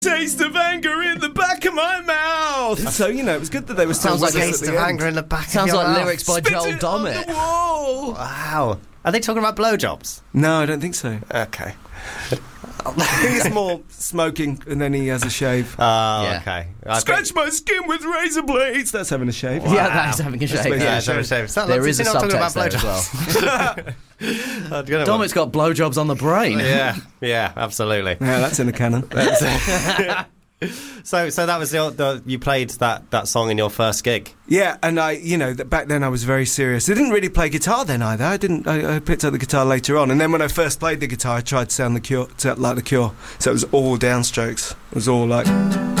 Taste of anger in the back of my mouth. So, it was good that they were still Sounds like Taste of anger in the back of Sounds your like mouth. lyrics by Spit Joel it on Dommett. the wall. Wow. Are they talking about blowjobs? No, I don't think so. Okay. I think it's more smoking, and then he has a shave. Oh, Yeah. okay. Scratch my skin with razor blades. That's having a shave. Yeah, that is having a shave. basically Yeah, a it's having a shave. Is that There like- is a not talking subtext about there as blowjobs? well. I don't know. Dommett's got blowjobs on the brain. Yeah, absolutely. Yeah, that's in the canon. So that was you played that song in your first gig. Yeah, and back then I was very serious. I didn't really play guitar then either. I picked up the guitar later on, and then when I first played the guitar, I tried to sound like the Cure. So it was all downstrokes. It was all like.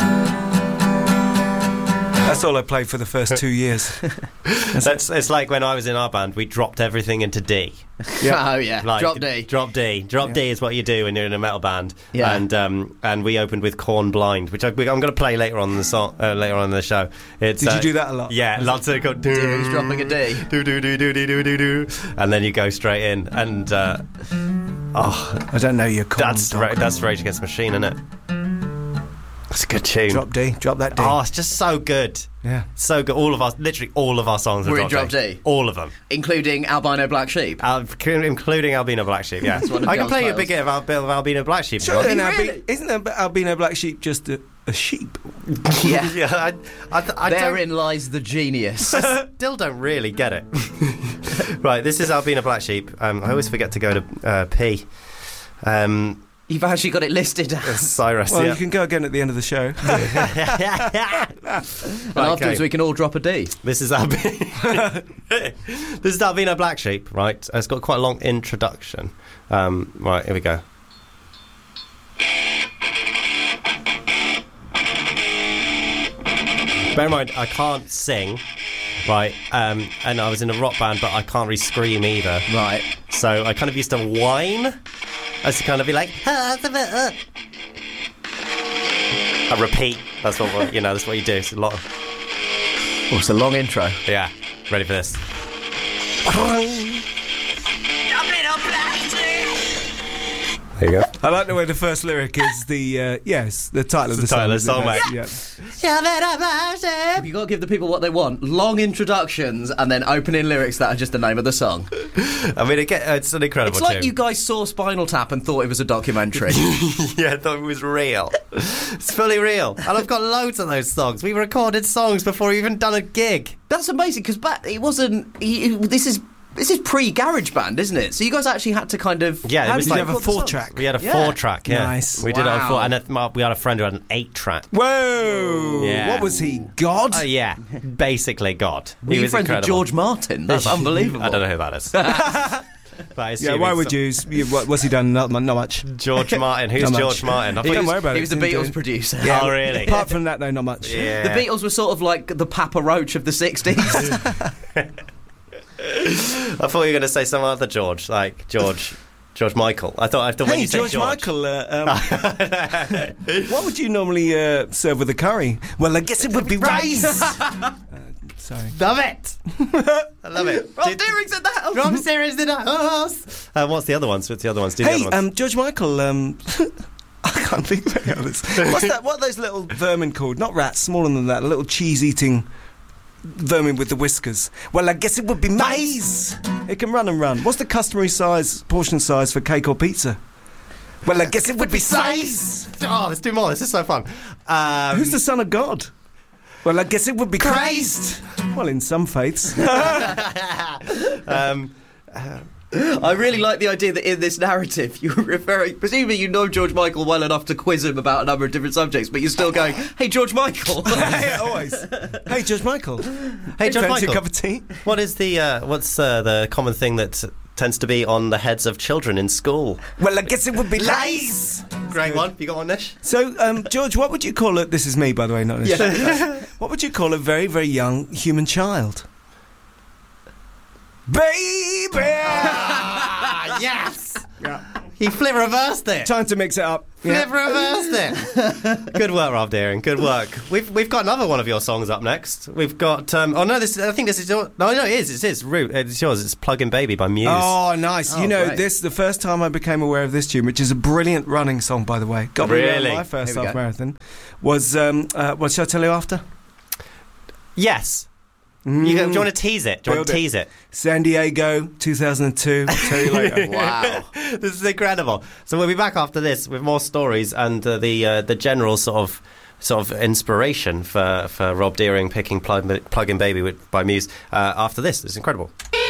That's all I played for the first 2 years. It's like when I was in our band, we dropped everything into D. Yeah. Oh, yeah. Like, Drop D. Drop D. Drop D is what you do when you're in a metal band. Yeah. And we opened with Corn Blind, which I'm going to play later on in the song, later on in the show. Did you do that a lot? Yeah, lots of go. He's dropping a D. Do, and then you go straight in, and I don't know your Corn. that's Rage Against the Machine, isn't it? It's a good tune. Drop D. Drop that D. Oh, it's just so good. Yeah. So good. Literally all of our songs are We're in Drop D. All of them. Including Albino Black Sheep. Including Albino Black Sheep, yeah. one of I can John's play you a titles. bit of Albino Black Sheep. Sure, if you then isn't Albino Black Sheep just a sheep? Yeah. want. Yeah, I Therein lies the genius. still don't really get it. Right, this is Albino Black Sheep. I always forget to go to P. You've actually got it listed as. Cyrus, Well, yeah. you can go again at the end of the show. And afterwards we can all drop a D. This is Albino Black Sheep, right? It's got quite a long introduction. Right, here we go. Bear in mind, I can't sing, right? And I was in a rock band, but I can't really scream either. Right. So I kind of used to whine as to kind of be like, I repeat. That's what that's what you do. It's a lot of, Oh, it's a long intro. yeah. Ready for this? There you go. I like the way the first lyric is the title of the title song. of the isn't song, it? Yeah. You've got to give the people what they want. Long introductions and then opening lyrics that are just the name of the song. I mean, it's an incredible It's like tune. you guys saw Spinal Tap and thought it was a documentary. Yeah, I thought it was real. It's fully real. And I've got loads of those songs. We recorded songs before we even done a gig. That's amazing because it wasn't. This is pre-GarageBand, isn't it? So you guys actually had to kind of. Yeah, it how was did you like have a record the songs? 4-track. We had a Yeah. 4-track, yeah. Nice. We did it on Wow. 4, and we had a friend who had an 8-track. Whoa! Yeah. What was he? God? Oh, yeah. Basically, God. Were He you was friends incredible. with George Martin? That's unbelievable. I don't know who that is. But I assume Yeah, why it's would you? What's he done? Not much. George Martin. Who's Not much. George Martin? I Don't thought worry about it. He was the Didn't Beatles do it. producer. Oh, really? Apart from that, no, not much. Yeah. The Beatles were sort of like the Papa Roach of the 60s. I thought you were going to say some other George, like George Michael. I thought when Hey, you said George Michael, what would you normally serve with a curry? Well, I guess it would be rice. Sorry. Love it. I love it. Rob Deering's in the house. Rob Deering's in the house. What's the other ones? What's the other ones? Do the Hey, other ones. George Michael, I can't think of any others. What's that? What are those little vermin called? Not rats, smaller than that. Little cheese-eating vermin with the whiskers. Well, I guess it would be mice. It can run and run. What's the customary portion size for cake or pizza? Well, I guess it would be size. Oh, let's do more. This is so fun. Who's the son of God? Well, I guess it would be Christ. Well, in some faiths. I really like the idea that in this narrative you're referring, presumably you know George Michael well enough to quiz him about a number of different subjects, but you're still going, hey, George Michael. Hey, always. Hey, George Michael. Hey, George Fancy Michael. a cup of tea? What is the common thing that tends to be on the heads of children in school? Well, I guess it would be lies. Great one. You got one, Nish? So, George, what would you call it? This is me, by the way, not Nish. What would you call a very, very young human child? Baby! Yes. He flip reversed it. Time to mix it up. Flip reversed it. Good work, Rob Deering. Good work. We've got another one of your songs up next. We've got I think this is your, no, it is. It's Root. It's yours. It's Plug-in Baby by Muse. Oh, nice. Oh, you know, great. this the first time I became aware of this tune, which is a brilliant running song, by the way. Got me around Really? my first Here we half go. marathon. Was what shall I tell you after? Yes. Do you want to tease it? Do you want to Build it. tease it? San Diego, 2002. Tell you later. Wow. This is incredible. So we'll be back after this with more stories and the general sort of inspiration for Rob Deering picking Plug-in Baby by Muse after this. It's incredible.